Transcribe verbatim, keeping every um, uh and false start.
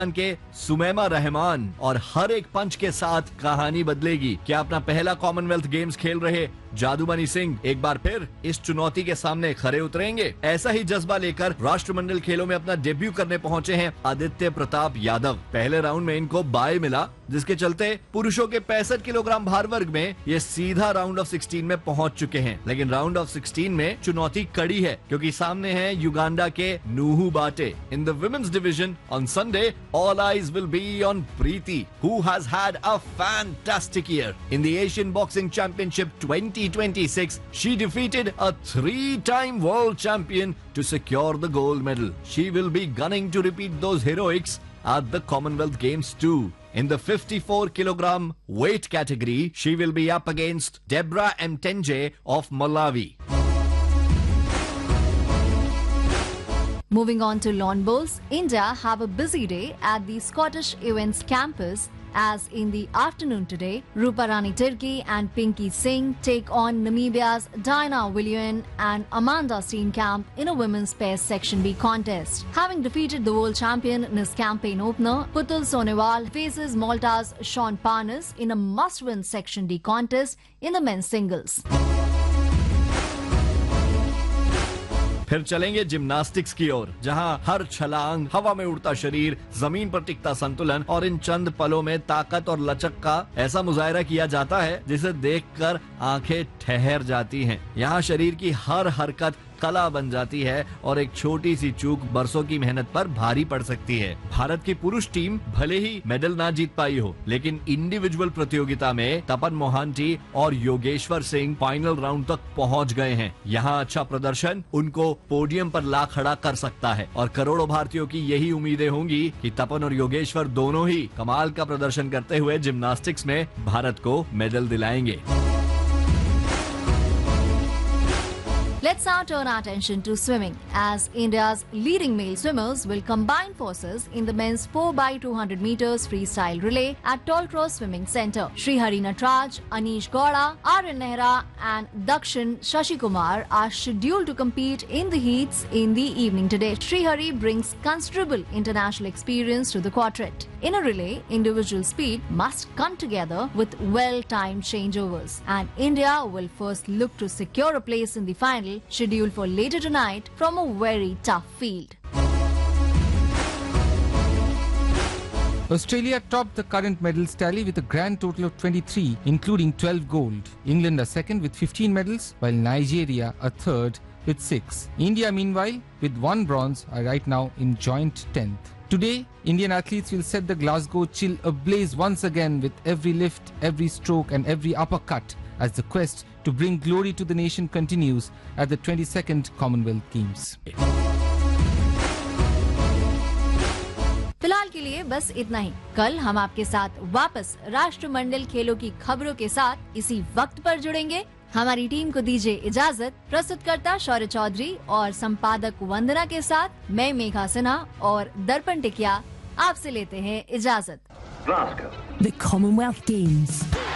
के सुमैमा रहमान और हर एक पंच के साथ कहानी बदलेगी। क्या अपना पहला कॉमनवेल्थ गेम्स खेल रहे जादूमणि सिंह एक बार फिर इस चुनौती के सामने खरे उतरेंगे? ऐसा ही जज्बा लेकर राष्ट्रमंडल खेलों में अपना डेब्यू करने पहुंचे हैं आदित्य प्रताप यादव। पहले राउंड में इनको बाय मिला, जिसके चलते पुरुषों के पैंसठ किलोग्राम भार वर्ग में ये सीधा राउंड ऑफ सिक्सटीन में पहुंच चुके हैं। लेकिन राउंड ऑफ सिक्सटीन में चुनौती कड़ी है, क्योंकि सामने है युगांडा के नूहू बाटे। In the women's division on Sunday all eyes will be on Preeti, who has had a fantastic year. In the Asian Boxing Championship twenty twenty-six, she defeated a three-time world champion to secure the gold medal. She will be gunning to repeat those heroics at the Commonwealth Games too. In the fifty-four kilogram weight category, she will be up against Deborah Mtenje of Malawi. Moving on to lawn bowls, India have a busy day at the Scottish Events campus, as in the afternoon today, Ruparani Tirki and Pinky Singh take on Namibia's Dinah Willian and Amanda Steenkamp in a women's pairs Section B contest. Having defeated the world champion in his campaign opener, Putul Sonewal faces Malta's Sean Parnas in a must-win Section D contest in the men's singles. फिर चलेंगे gymnastics की ओर, जहां हर छलांग, हवा में उड़ता शरीर, जमीन पर टिकता संतुलन और इन चंद पलों में ताकत और लचक का ऐसा मुजाहरा किया जाता है जिसे देखकर आंखें ठहर जाती हैं। यहाँ शरीर की हर हरकत कला बन जाती है और एक छोटी सी चूक बरसों की मेहनत पर भारी पड़ सकती है। भारत की पुरुष टीम भले ही मेडल ना जीत पाई हो, लेकिन इंडिविजुअल प्रतियोगिता में तपन मोहांटी और योगेश्वर सिंह फाइनल राउंड तक पहुंच गए हैं। यहाँ अच्छा प्रदर्शन उनको पोडियम पर ला खड़ा कर सकता है और करोड़ों भारतीयों की यही उम्मीदें होंगी कि तपन और योगेश्वर दोनों ही कमाल का प्रदर्शन करते हुए जिम्नास्टिक्स में भारत को मेडल दिलाएंगे। Let's now turn our attention to swimming, as India's leading male swimmers will combine forces in the men's four by two hundred meters freestyle relay at Tollcross Swimming Centre. Srihari Natraj, Anish Gowda, Aryan Nehra and Dakshin Shashikumar are scheduled to compete in the heats in the evening today. Srihari brings considerable international experience to the quartet. In a relay, individual speed must come together with well-timed changeovers, and India will first look to secure a place in the final, scheduled for later tonight from a very tough field. Australia topped the current medals tally with a grand total of twenty-three, including twelve gold. England are second with fifteen medals, while Nigeria are third with six. India, meanwhile, with one bronze, are right now in joint tenth. Today, Indian athletes will set the Glasgow chill ablaze once again with every lift, every stroke and every uppercut, as the quest to bring glory to the nation continues at the twenty-second Commonwealth Games. फिलहाल के लिए बस इतना ही। कल हम आपके साथ वापस राष्ट्रमंडल खेलों की खबरों के साथ इसी वक्त पर जुड़ेंगे। हमारी टीम को दीजिए इजाजत। प्रस्तुतकर्ता शौर्य चौधरी और संपादक वंदना के साथ मैं मेघा सिन्हा और दर्पण टिकिया आपसे लेते हैं इजाजत। The Commonwealth Games.